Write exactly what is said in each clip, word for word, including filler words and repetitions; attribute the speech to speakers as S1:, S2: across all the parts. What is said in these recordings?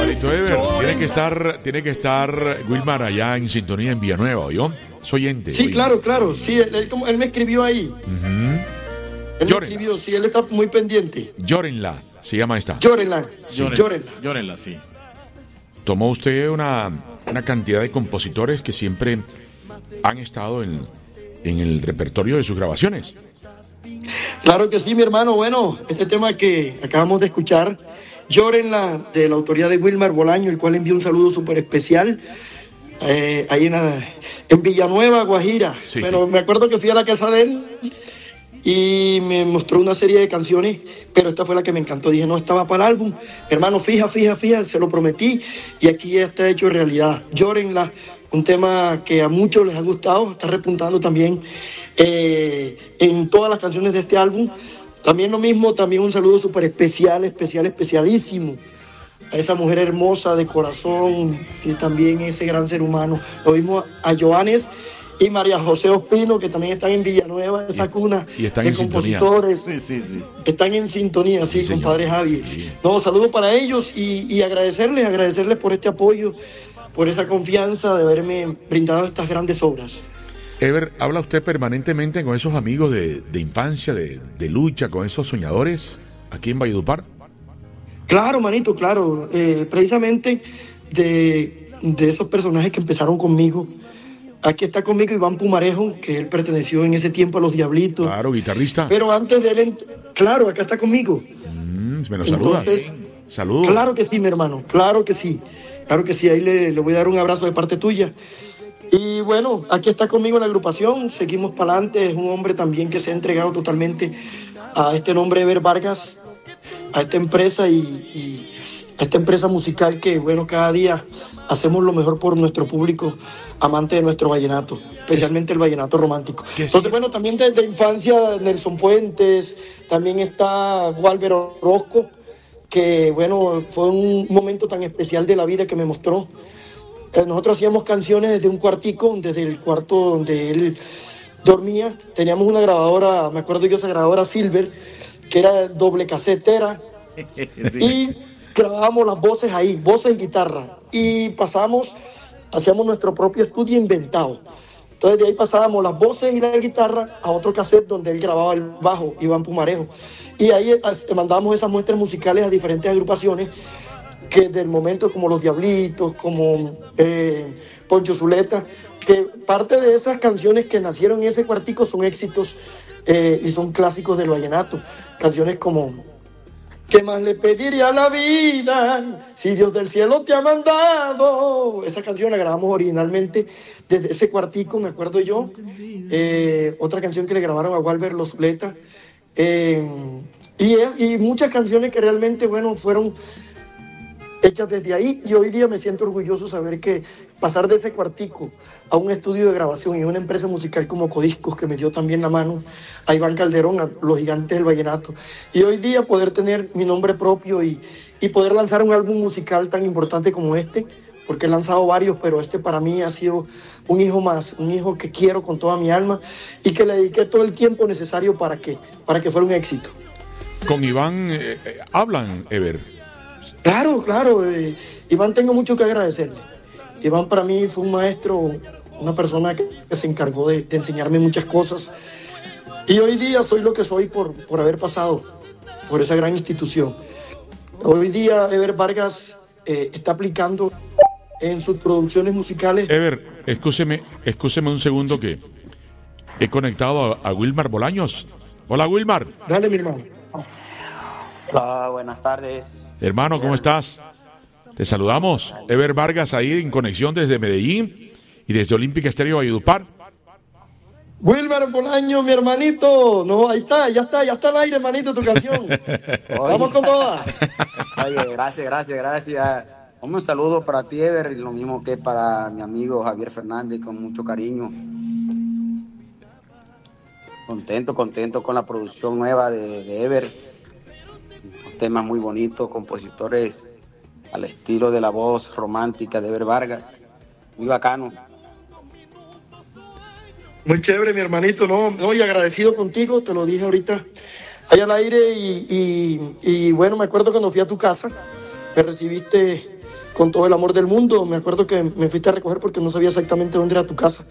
S1: hermanito Ever, tiene que estar, tiene que estar Wilmar allá en sintonía en Villanueva, ¿oyó? Soy ente.
S2: Sí,
S1: oye.
S2: claro, claro. Sí, él, él, él me escribió ahí.
S1: Uh-huh.
S2: Él me escribió, sí, él está muy pendiente.
S1: Llórenla, se llama esta.
S2: Llórenla, sí, llórenla.
S3: Llórenla, sí.
S1: Tomó usted una, una cantidad de compositores que siempre han estado en, en el repertorio de sus grabaciones.
S2: Claro que sí, mi hermano. Bueno, este tema que acabamos de escuchar, Llórenla, de la autoría de Wilmar Bolaño, el cual envió un saludo súper especial. Eh, ahí en, en Villanueva, Guajira. Sí. Bueno, me acuerdo que fui a la casa de él y me mostró una serie de canciones, pero esta fue la que me encantó. Dije, no, estaba para el álbum. Hermano, fija, fija, fija, se lo prometí y aquí ya está hecho realidad. Llórenla, un tema que a muchos les ha gustado, está repuntando también eh, en todas las canciones de este álbum. También lo mismo, también un saludo súper especial, especial, especialísimo a esa mujer hermosa de corazón y también ese gran ser humano. Lo mismo a Joanes y María José Ospino, que también están en Villanueva, esa y, cuna
S1: y están
S2: de
S1: en
S2: compositores.
S1: Sí, sí, sí.
S2: Están en sintonía, sí, sí compadre Javi.
S1: Sí.
S2: No, saludos para ellos y, y agradecerles, agradecerles por este apoyo, por esa confianza de haberme brindado estas grandes obras.
S1: Ever, ¿habla usted permanentemente con esos amigos de, de infancia, de, de lucha, con esos soñadores aquí en Valledupar?
S2: Claro, manito, claro. Eh, precisamente de, de esos personajes que empezaron conmigo. Aquí está conmigo Iván Pumarejo, que él perteneció en ese tiempo a Los Diablitos.
S1: Claro, guitarrista.
S2: Pero antes de él, claro, acá está conmigo.
S1: Mm, me lo saludas. Saludos.
S2: Claro que sí, mi hermano, claro que sí. Claro que sí, ahí le, le voy a dar un abrazo de parte tuya. Y bueno, aquí está conmigo en la agrupación, seguimos para adelante. Es un hombre también que se ha entregado totalmente a este nombre Ever Vargas, a esta empresa y, y a esta empresa musical que, bueno, cada día hacemos lo mejor por nuestro público amante de nuestro vallenato, especialmente el vallenato romántico. Entonces, bueno, también desde infancia Nelson Fuentes, también está Walter Orozco, que, bueno, fue un momento tan especial de la vida que me mostró. Nosotros hacíamos canciones desde un cuartico, desde el cuarto donde él dormía. Teníamos una grabadora, me acuerdo yo, esa grabadora Silver, que era doble casetera, sí. Y grabábamos las voces ahí, voces y guitarra, y pasamos, hacíamos nuestro propio estudio inventado. Entonces de ahí pasábamos las voces y la guitarra a otro cassette donde él grababa el bajo, Iván Pumarejo, y ahí mandábamos esas muestras musicales a diferentes agrupaciones que del momento, como Los Diablitos, como eh, Poncho Zuleta, que parte de esas canciones que nacieron en ese cuartico son éxitos eh, y son clásicos del vallenato. Canciones como ¿qué más le pediría a la vida si Dios del cielo te ha mandado? Esa canción la grabamos originalmente desde ese cuartico, me acuerdo yo. Eh, otra canción que le grabaron a Walter Los Zuleta. Eh, y, y muchas canciones que realmente, bueno, fueron hechas desde ahí, y hoy día me siento orgulloso saber que pasar de ese cuartico a un estudio de grabación y una empresa musical como Codiscos, que me dio también la mano, a Iván Calderón, a los gigantes del vallenato, y hoy día poder tener mi nombre propio y, y poder lanzar un álbum musical tan importante como este, porque he lanzado varios, pero este para mí ha sido un hijo más, un hijo que quiero con toda mi alma y que le dediqué todo el tiempo necesario para que, para que fuera un éxito.
S1: Con Iván eh, eh, hablan, Ever.
S2: Claro, claro. Eh, Iván, tengo mucho que agradecerle. Iván para mí fue un maestro, una persona que, que se encargó de, de enseñarme muchas cosas. Y hoy día soy lo que soy por, por haber pasado por esa gran institución. Hoy día Ever Vargas eh, está aplicando en sus producciones musicales.
S1: Ever, escúcheme, escúcheme un segundo que he conectado a, a Wilmar Bolaños. Hola, Wilmar.
S2: Dale, mi hermano.
S4: Hola, buenas tardes.
S1: Hermano, ¿cómo estás? Te saludamos. Ever Vargas ahí en conexión desde Medellín y desde Olímpica Estéreo Valledupar.
S2: Wilmar Bolaño, mi hermanito. No, ahí está, ya está, ya está al aire, hermanito, tu canción. Vamos con todas.
S4: Oye, gracias, gracias, gracias. Un saludo para ti, Ever, y lo mismo que para mi amigo Javier Fernández, con mucho cariño. Contento, contento con la producción nueva de, de Ever. Temas muy bonitos, compositores al estilo de la voz romántica de Ever Vargas, muy bacano.
S2: Muy chévere, mi hermanito, no, no, y agradecido contigo, te lo dije ahorita allá al aire, y, y, y bueno, me acuerdo cuando fui a tu casa, me recibiste con todo el amor del mundo. Me acuerdo que me fuiste a recoger porque no sabía exactamente dónde era tu casa.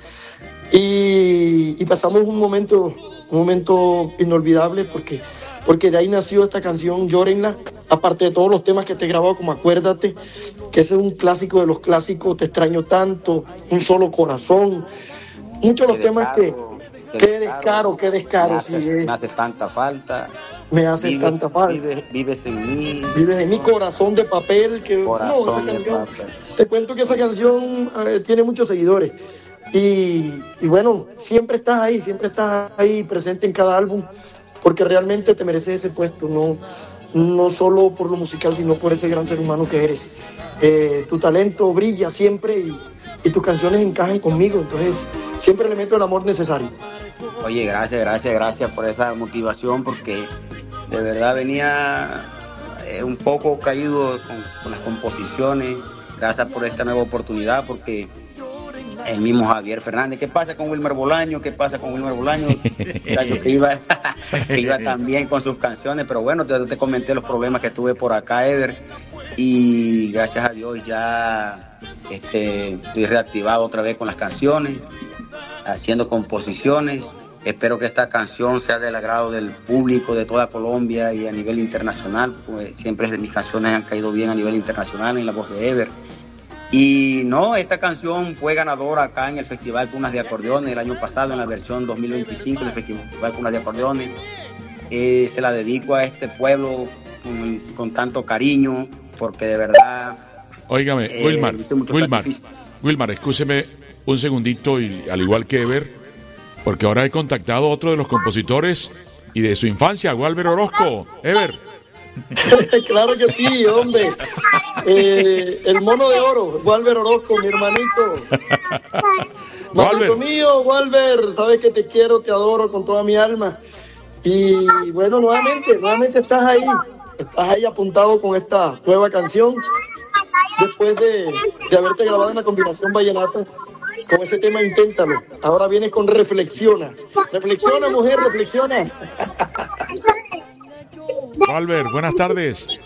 S2: Y, y pasamos un momento, un momento inolvidable porque, porque de ahí nació esta canción, Llórenla. Aparte de todos los temas que te he grabado, como Acuérdate, que ese es un clásico de los clásicos, Te extraño tanto, Un solo corazón. Muchos de los temas que... Qué descaro, qué descaro.
S4: Me hace,
S2: sí, es.
S4: me hace tanta falta.
S2: Me hace
S4: vives,
S2: tanta falta.
S4: Vives, vives en mí.
S2: Vives en mi corazón de papel. Que,
S4: corazón
S2: no, esa
S4: de
S2: canción,
S4: papel.
S2: Te cuento que esa canción eh, tiene muchos seguidores. Y, y bueno, siempre estás ahí, siempre estás ahí presente en cada álbum, porque realmente te mereces ese puesto, no, no solo por lo musical, sino por ese gran ser humano que eres. Eh, tu talento brilla siempre y, y tus canciones encajan conmigo, entonces siempre le meto el amor necesario.
S4: Oye, gracias, gracias, gracias por esa motivación, porque de verdad venía eh, un poco caído con, con las composiciones. Gracias por esta nueva oportunidad, porque el mismo Javier Fernández, ¿qué pasa con Wilmer Bolaño? ¿Qué pasa con Wilmer Bolaño? que, iba, que iba también con sus canciones, pero bueno, te, te comenté los problemas que tuve por acá, Ever, y gracias a Dios ya este, estoy reactivado otra vez con las canciones, haciendo composiciones. Espero que esta canción sea del agrado del público de toda Colombia y a nivel internacional, pues siempre mis canciones han caído bien a nivel internacional en la voz de Ever. Y no, esta canción fue ganadora acá en el Festival Cunas de Acordeones el año pasado, en la versión dos mil veinticinco del Festival Cunas de Acordeones. Eh, se la dedico a este pueblo con, con tanto cariño, porque de verdad...
S1: Óigame,
S4: eh,
S1: Wilmar, Wilmar, Wilmar, escúcheme un segundito, y al igual que Ever, porque ahora he contactado a otro de los compositores y de su infancia, Walver Orozco. Ever.
S2: Claro que sí, hombre. Eh, el mono de oro, Walver Orozco, mi hermanito. Manito mío, Walver, sabes que te quiero, te adoro con toda mi alma. Y bueno, nuevamente, nuevamente estás ahí, estás ahí apuntado con esta nueva canción. Después de, de haberte grabado en la combinación vallenata con ese tema, Inténtalo. Ahora vienes con Reflexiona. Reflexiona, mujer, reflexiona.
S1: Walver, buenas tardes.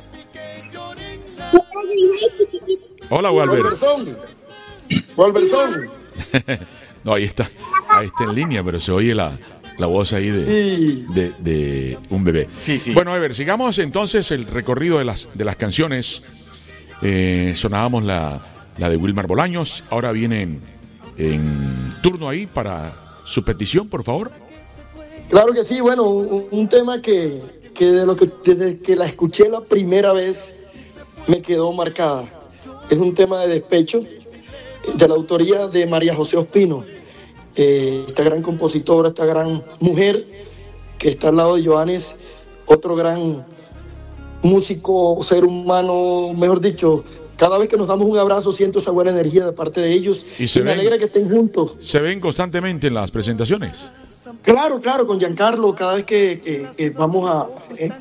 S1: Hola, Walver.
S2: Walverson. Walverson.
S1: No, ahí está, ahí está en línea, pero se oye la, la voz ahí de,
S2: sí.
S1: de, de un bebé.
S3: Sí, sí.
S1: Bueno, Ever, sigamos entonces el recorrido de las, de las canciones. Eh, sonábamos la, la de Wilmar Bolaños. Ahora viene en, en turno ahí para su petición, por favor.
S2: Claro que sí, bueno, un, un tema que, que, de lo que desde que la escuché la primera vez me quedó marcada. Es un tema de despecho, de la autoría de María José Ospino, eh, esta gran compositora, esta gran mujer que está al lado de Johannes, otro gran músico, ser humano, mejor dicho. Cada vez que nos damos un abrazo siento esa buena energía de parte de ellos y, y me alegra que estén juntos.
S1: ¿Se ven constantemente en las presentaciones?
S2: Claro, claro, con Giancarlo, cada vez que, que, que vamos a... Eh,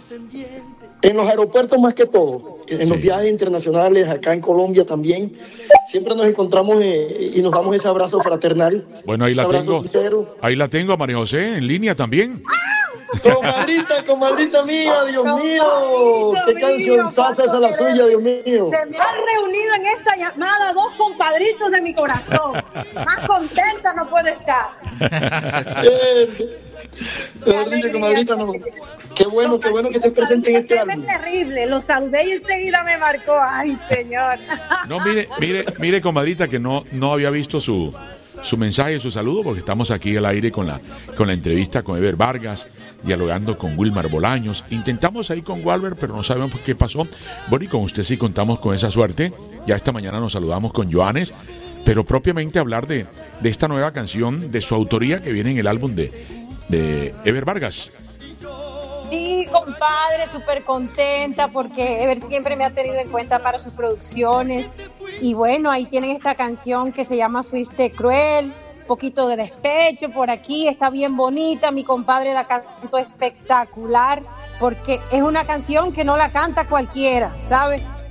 S2: en los aeropuertos más que todo, en sí. Los viajes internacionales, acá en Colombia también, siempre nos encontramos eh, y nos damos ese abrazo fraternal.
S1: Bueno, ahí la tengo, sincero. Ahí la tengo a María José en línea también.
S2: Comadrita, comadrita mía, Dios mío, qué canción sasa esa la suya, Dios mío.
S5: Se me han reunido en esta llamada dos compadritos de mi corazón. Más contenta no puede estar.
S2: eh, alegría, comadrita, no. Qué bueno, qué bueno que estés presente en este álbum.
S5: Es terrible, lo saludé y enseguida me marcó. Ay, señor.
S1: No, mire, mire, mire, comadrita, que no, no había visto su, su mensaje, su saludo, porque estamos aquí al aire con la, con la entrevista con Ever Vargas, dialogando con Wilmar Bolaños. Intentamos ahí con Walver, pero no sabemos qué pasó. Bueno, y con usted sí contamos con esa suerte. Ya esta mañana nos saludamos con Johannes, pero propiamente hablar de, de esta nueva canción, de su autoría, que viene en el álbum de, de Ever Vargas.
S5: Sí, compadre, súper contenta porque Ever siempre me ha tenido en cuenta para sus producciones. Y bueno, ahí tienen esta canción que se llama Fuiste Cruel, un poquito de despecho por aquí, está bien bonita. Mi compadre la cantó espectacular porque es una canción que no la canta cualquiera, ¿sabes?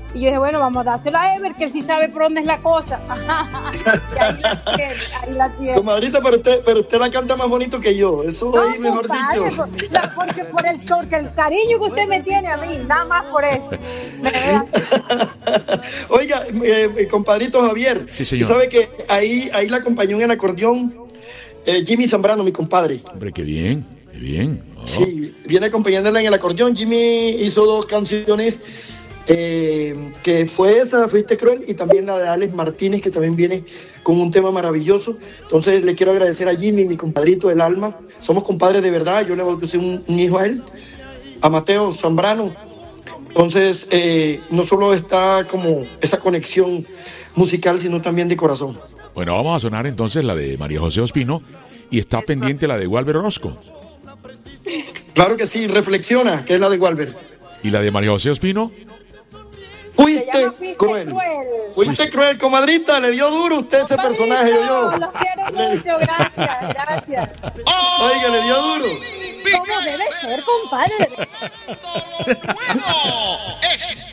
S5: Y yo dije, bueno, vamos a dárselo a Ever, que él sí sabe por dónde es la cosa. Y ahí la tiene, ahí la tiene.
S2: Comadrita, pero usted, pero usted la canta más bonito que yo, eso
S5: No,
S2: ahí, mejor
S5: compadre,
S2: dicho.
S5: por- la- porque por el, porque el cariño que usted me tiene a mí, nada más por eso. De verdad.
S2: Oiga, eh, eh, compadrito Javier,
S1: Sí, señor.
S2: ¿sabe que ahí, ahí la acompañó en el acordeón eh, Jimmy Zambrano, mi compadre?
S1: Hombre, qué bien, qué bien. Oh.
S2: Sí, viene acompañándola en el acordeón. Jimmy hizo dos canciones, eh, que fue esa, Fuiste Cruel, y también la de Alex Martínez, que también viene con un tema maravilloso. Entonces le quiero agradecer a Jimmy, mi compadrito del alma. Somos compadres de verdad, yo le bauticé un, un hijo a él, a Mateo Zambrano. Entonces, eh, no solo está como esa conexión musical, sino también de corazón.
S1: Bueno, vamos a sonar entonces la de María José Ospino y está pendiente la de Walber Orozco.
S2: Claro que sí, Reflexiona, que es la de Walber.
S1: ¿Y la de María José Ospino?
S5: Se
S2: Fuiste
S5: llama Fuiste
S2: cruel.
S5: Cruel.
S2: Fuiste cruel, comadrita, le dio duro usted ese personaje, yo, yo.
S5: Los quiero mucho, gracias, gracias.
S2: Oiga, le dio duro.
S5: ¿Cómo debe ser, compadre?
S3: Todo lo bueno es